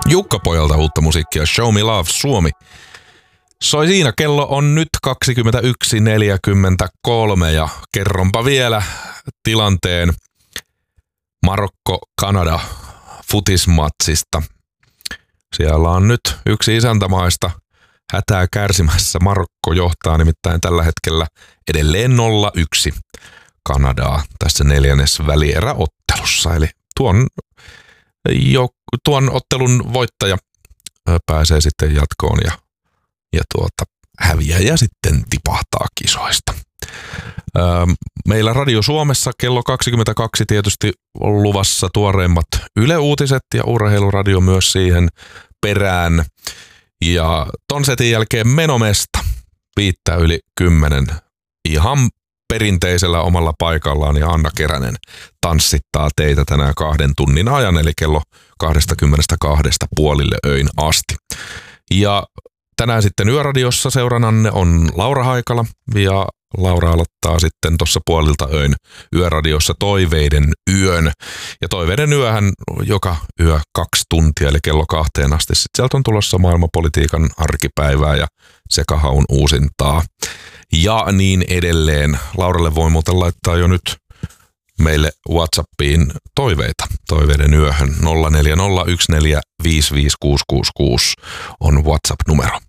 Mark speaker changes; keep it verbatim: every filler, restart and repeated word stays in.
Speaker 1: Jukka-pojalta uutta musiikkia, Show Me Love Suomi. Soi siinä, kello on nyt kaksikymmentäyksi neljäkymmentäkolme ja kerronpa vielä tilanteen Marokko-Kanada futismatsista. Siellä on nyt yksi isäntämaista hätää kärsimässä. Marokko johtaa nimittäin tällä hetkellä edelleen nolla yksi Kanadaa tässä neljännes välieräottelussa. Eli tuon, jo, tuon ottelun voittaja pääsee sitten jatkoon ja, ja tuota, häviäjä sitten tipahtaa kisoista. Öö, meillä Radio Suomessa kello kaksikymmentäkaksi tietysti on luvassa tuoreimmat Yle Uutiset ja Urheiluradio myös siihen perään. Ja ton setin jälkeen menomesta viittä yli kymmenen ihan perinteisellä omalla paikallaan ja Anna Keränen tanssittaa teitä tänään kahden tunnin ajan, eli kello kaksikymmentäkaksi puolille öin asti. Ja tänään sitten Yöradiossa seurannanne on Laura Haikala ja Laura aloittaa sitten tuossa puolilta öin Yöradiossa Toiveiden yön. Ja Toiveiden yöhän joka yö kaksi tuntia, eli kello kahteen asti. Sitten sieltä on tulossa maailmanpolitiikan arkipäivää ja sekahaun uusintaa. Ja niin edelleen. Lauralle voi muuten laittaa jo nyt meille WhatsAppiin toiveita. Toiveiden yöhön nolla neljä nolla yksi neljä viisi viisi kuusi kuusi kuusi on WhatsApp-numero.